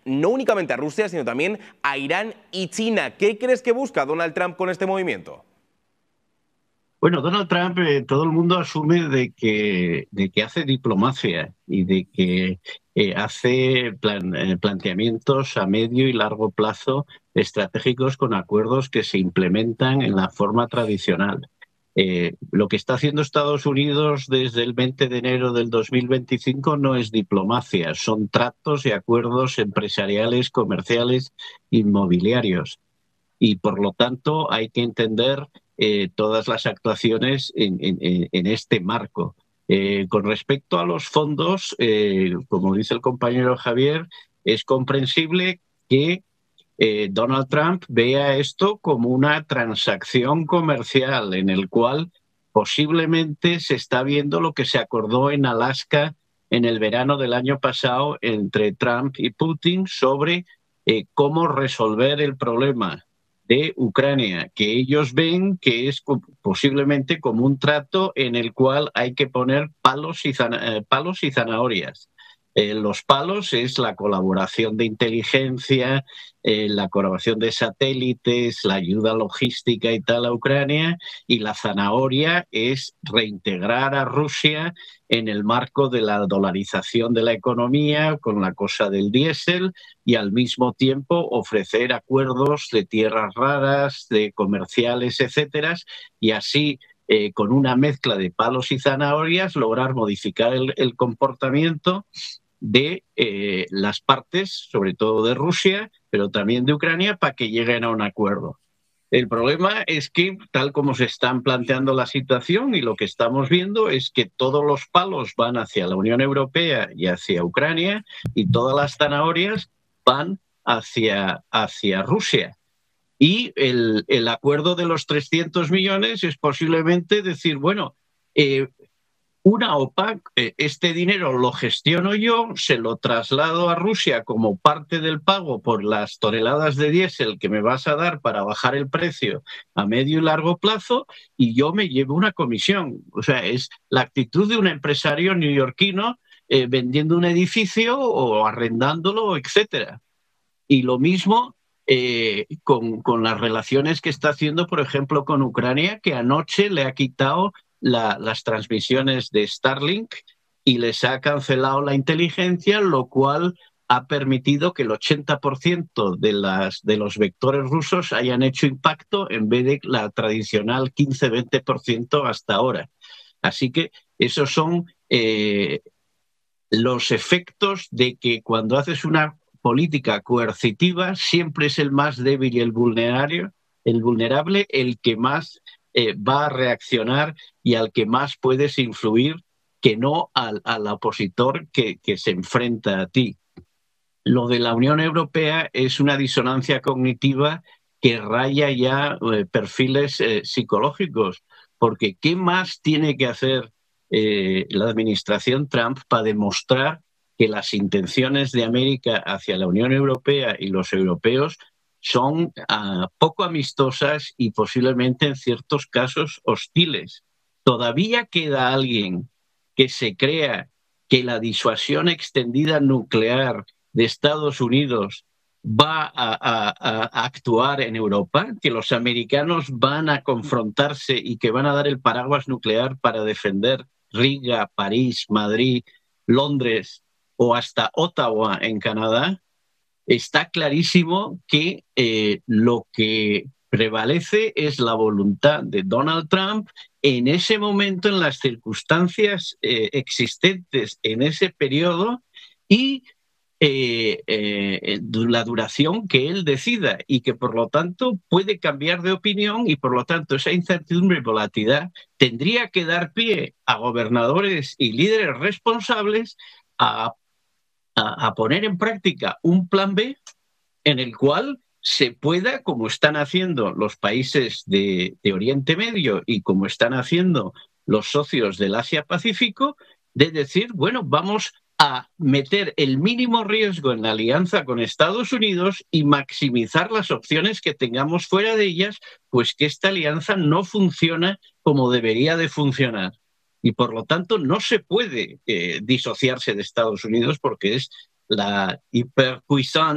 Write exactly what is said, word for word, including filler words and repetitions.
no únicamente a Rusia, sino también a Irán y China. ¿Qué crees que busca Donald Trump con este movimiento? Bueno, Donald Trump, eh, todo el mundo asume de que, de que hace diplomacia y de que eh, hace plan- eh, planteamientos a medio y largo plazo estratégicos con acuerdos que se implementan en la forma tradicional. Eh, lo que está haciendo Estados Unidos desde el veinte de enero del dos mil veinticinco no es diplomacia, son tratos y acuerdos empresariales, comerciales, inmobiliarios. Y por lo tanto hay que entender eh, todas las actuaciones en, en, en este marco. Eh, con respecto a los fondos, eh, como dice el compañero Javier, es comprensible que eh, Donald Trump vea esto como una transacción comercial en el cual posiblemente se está viendo lo que se acordó en Alaska en el verano del año pasado entre Trump y Putin sobre eh, cómo resolver el problema de Ucrania, que ellos ven que es posiblemente como un trato en el cual hay que poner palos y, zana palos y zanahorias. Eh, los palos es la colaboración de inteligencia, eh, la colaboración de satélites, la ayuda logística y tal a Ucrania, y la zanahoria es reintegrar a Rusia en el marco de la dolarización de la economía con la cosa del diésel y al mismo tiempo ofrecer acuerdos de tierras raras, de comerciales, etcétera, y así eh, con una mezcla de palos y zanahorias lograr modificar el, el comportamiento de eh, las partes, sobre todo de Rusia, pero también de Ucrania, para que lleguen a un acuerdo. El problema es que, tal como se están planteando la situación y lo que estamos viendo, es que todos los palos van hacia la Unión Europea y hacia Ucrania y todas las zanahorias van hacia, hacia Rusia. Y el, el acuerdo de los trescientos millones es posiblemente decir, bueno, eh, una OPA, eh, este dinero lo gestiono yo, se lo traslado a Rusia como parte del pago por las toneladas de diésel que me vas a dar para bajar el precio a medio y largo plazo y yo me llevo una comisión. O sea, es la actitud de un empresario neoyorquino eh, vendiendo un edificio o arrendándolo, etcétera. Y lo mismo eh, con, con las relaciones que está haciendo, por ejemplo, con Ucrania, que anoche le ha quitado la, las transmisiones de Starlink y les ha cancelado la inteligencia, lo cual ha permitido que el ochenta por ciento de, las, de los vectores rusos hayan hecho impacto en vez de la tradicional quince a veinte por ciento hasta ahora. Así que esos son eh, los efectos de que cuando haces una política coercitiva siempre es el más débil y el vulnerable, el, vulnerable, el que más eh, va a reaccionar y al que más puedes influir que no al, al opositor que, que se enfrenta a ti. Lo de la Unión Europea es una disonancia cognitiva que raya ya eh, perfiles eh, psicológicos, porque ¿qué más tiene que hacer eh, la administración Trump para demostrar que las intenciones de América hacia la Unión Europea y los europeos son uh, poco amistosas y posiblemente en ciertos casos hostiles? Todavía queda alguien que se crea que la disuasión extendida nuclear de Estados Unidos va a, a, a, actuar en Europa, que los americanos van a confrontarse y que van a dar el paraguas nuclear para defender Riga, París, Madrid, Londres o hasta Ottawa en Canadá. Está clarísimo que eh, lo que prevalece es la voluntad de Donald Trump en ese momento, en las circunstancias eh, existentes en ese periodo y eh, eh, la duración que él decida y que por lo tanto puede cambiar de opinión y por lo tanto esa incertidumbre y volatilidad tendría que dar pie a gobernadores y líderes responsables a a, a poner en práctica un plan B en el cual se pueda, como están haciendo los países de, de Oriente Medio y como están haciendo los socios del Asia-Pacífico, de decir, bueno, vamos a meter el mínimo riesgo en la alianza con Estados Unidos y maximizar las opciones que tengamos fuera de ellas, pues que esta alianza no funciona como debería de funcionar. Y por lo tanto no se puede eh, disociarse de Estados Unidos porque es la hiperpuissance